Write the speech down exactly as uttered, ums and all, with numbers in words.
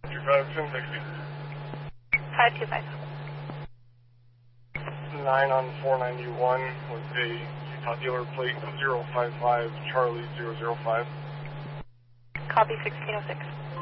two five, ten sixty. five two five. nine on four ninety-one with a Utah dealer plate zero five five Charlie zero zero five. Copy sixteen oh six.